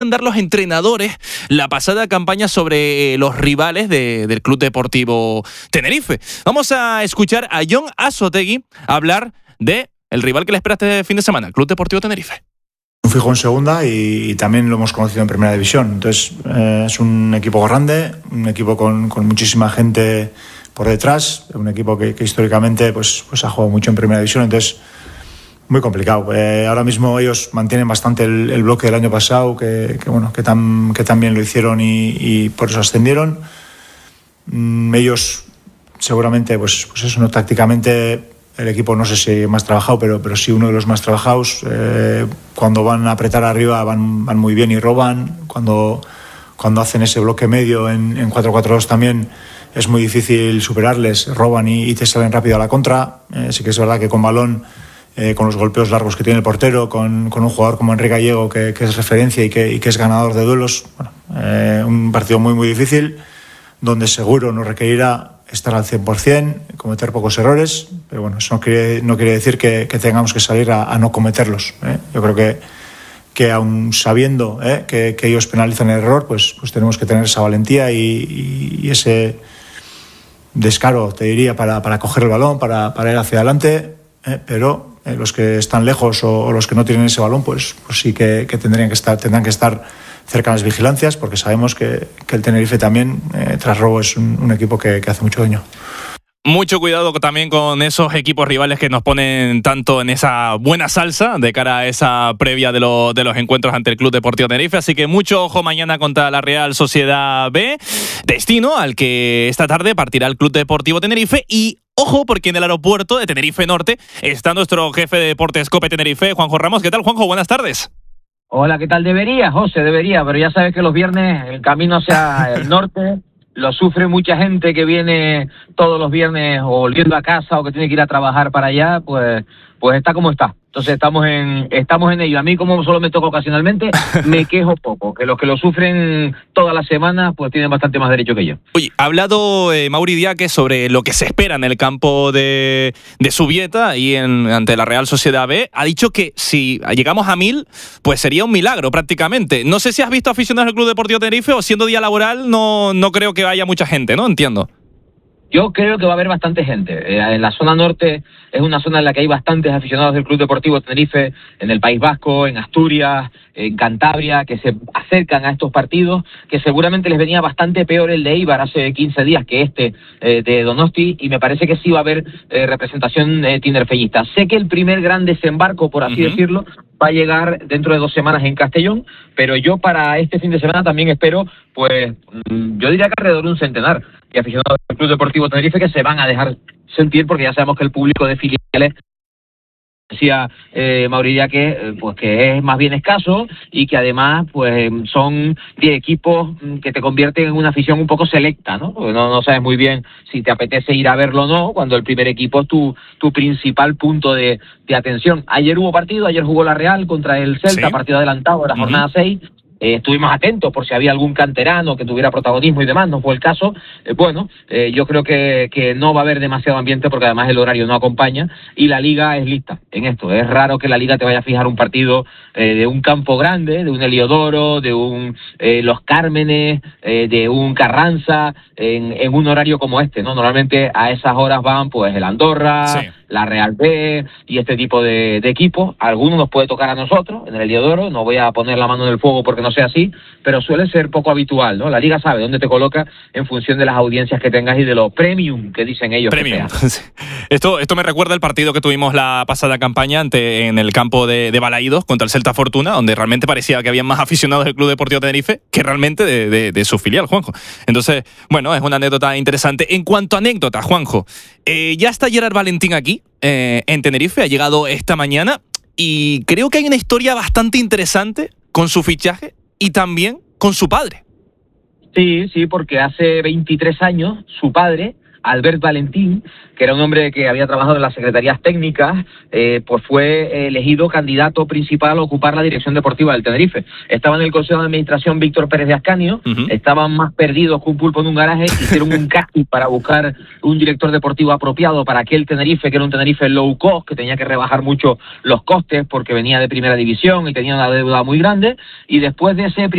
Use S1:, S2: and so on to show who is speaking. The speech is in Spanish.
S1: dar los entrenadores la pasada campaña sobre los rivales del Club Deportivo Tenerife. Vamos a escuchar a Jon Azzotegui hablar de el rival que le espera este fin de semana, el Club Deportivo Tenerife.
S2: Un fijo en segunda y también lo hemos conocido en primera división. Entonces es un equipo grande, un equipo con muchísima gente por detrás, un equipo que históricamente pues ha jugado mucho en primera división. Entonces muy complicado. Ahora mismo ellos mantienen bastante el bloque del año pasado, que también lo hicieron y por eso ascendieron. Ellos seguramente, pues eso, no tácticamente el equipo no sé si más trabajado, pero sí uno de los más trabajados. Cuando van a apretar arriba van muy bien y roban. Cuando hacen ese bloque medio en 4-4-2 también es muy difícil superarles, roban y te salen rápido a la contra. Sí que es verdad que con balón, con los golpeos largos que tiene el portero, con un jugador como Enrique Gallego que es referencia y que es ganador de duelos, un partido muy muy difícil, donde seguro nos requerirá estar al 100%, cometer pocos errores, pero bueno, eso no quiere decir que tengamos que salir a no cometerlos. Yo creo que aun sabiendo que ellos penalizan el error, pues tenemos que tener esa valentía y ese descaro, te diría, para coger el balón, para ir hacia adelante, pero los que están lejos o los que no tienen ese balón, pues sí que tendrán que estar cerca de las vigilancias, porque sabemos que el Tenerife también, tras robo, es un equipo que hace mucho daño.
S1: Mucho cuidado también con esos equipos rivales que nos ponen tanto en esa buena salsa de cara a esa previa de los encuentros ante el Club Deportivo Tenerife. Así que mucho ojo mañana contra la Real Sociedad B, destino al que esta tarde partirá el Club Deportivo Tenerife. Y ojo, porque en el aeropuerto de Tenerife Norte está nuestro jefe de deportes COPE Tenerife, Juanjo Ramos. ¿Qué tal, Juanjo? Buenas tardes.
S3: Hola, ¿qué tal? Debería, José, pero ya sabes que los viernes el camino hacia el norte lo sufre mucha gente que viene todos los viernes o volviendo a casa o que tiene que ir a trabajar para allá, pues está como está. Entonces estamos en ello. A mí, como solo me toca ocasionalmente, me quejo poco, que los que lo sufren toda la semana pues tienen bastante más derecho que yo.
S1: Oye, ha hablado Mauri Diaque sobre lo que se espera en el campo de Zubieta y ante la Real Sociedad B. Ha dicho que si llegamos a 1000, pues sería un milagro prácticamente. No sé si has visto aficionados del Club Deportivo Tenerife o siendo día laboral no creo que haya mucha gente, ¿no? Entiendo.
S3: Yo creo que va a haber bastante gente. En la zona norte es una zona en la que hay bastantes aficionados del Club Deportivo Tenerife, en el País Vasco, en Asturias, en Cantabria, que se acercan a estos partidos, que seguramente les venía bastante peor el de Eibar hace 15 días que de Donosti, y me parece que sí va a haber representación tinerfeñista. Sé que el primer gran desembarco, por así decirlo, va a llegar dentro de 2 semanas en Castellón, pero yo para este fin de semana también espero, pues yo diría que alrededor de un centenar de aficionados del Club Deportivo Tenerife que se van a dejar sentir, porque ya sabemos que el público de filiales, decía Mauricia, pues que es más bien escaso y que además pues son 10 equipos que te convierten en una afición un poco selecta, ¿no? Porque no sabes muy bien si te apetece ir a verlo o no, cuando el primer equipo es tu principal punto de atención. Ayer hubo partido, ayer jugó la Real contra el Celta, ¿sí? Partido adelantado de la jornada 6. Estuvimos atentos por si había algún canterano que tuviera protagonismo y demás, no fue el caso. Yo creo que no va a haber demasiado ambiente porque además el horario no acompaña y la Liga es lista en esto. Es raro que la Liga te vaya a fijar un partido de un campo grande, de un Heliodoro, de un Los Cármenes, de un Carranza, en un horario como este, ¿no? Normalmente a esas horas van pues el Andorra, sí, la Real B y este tipo de equipos. Algunos nos puede tocar a nosotros en el Heliodoro, no voy a poner la mano en el fuego porque no sea así, pero suele ser poco habitual, ¿no? La Liga sabe dónde te coloca en función de las audiencias que tengas y de lo premium que dicen ellos.
S1: Premium. Esto me recuerda el partido que tuvimos la pasada campaña en el campo de Balaídos contra el Celta Fortuna, donde realmente parecía que había más aficionados del Club Deportivo Tenerife que realmente de su filial, Juanjo. Entonces, bueno, es una anécdota interesante. En cuanto a anécdotas, Juanjo, ya está Gerard Valentín aquí, en Tenerife, ha llegado esta mañana y creo que hay una historia bastante interesante con su fichaje y también con su padre.
S3: Sí, porque hace 23 años su padre Albert Valentín, que era un hombre que había trabajado en las secretarías técnicas, pues fue elegido candidato principal a ocupar la dirección deportiva del Tenerife. Estaba en el Consejo de Administración Víctor Pérez de Ascanio, estaban más perdidos que un pulpo en un garaje, hicieron un casting para buscar un director deportivo apropiado para aquel Tenerife, que era un Tenerife low cost, que tenía que rebajar mucho los costes porque venía de primera división y tenía una deuda muy grande, y después de ese